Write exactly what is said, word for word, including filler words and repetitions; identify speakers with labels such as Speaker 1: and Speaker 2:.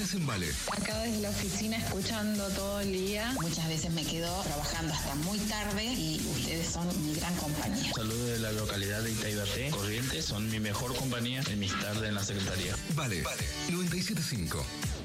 Speaker 1: noticias en Vale.
Speaker 2: Acá desde la oficina escuchando todo el día.
Speaker 3: Muchas veces me quedo trabajando hasta muy tarde y ustedes son mi gran compañía.
Speaker 4: Saludos de la localidad de Itaiberté. Corrientes son mi mejor compañía en mis tardes en la Secretaría.
Speaker 1: Vale, vale. noventa y siete punto cinco.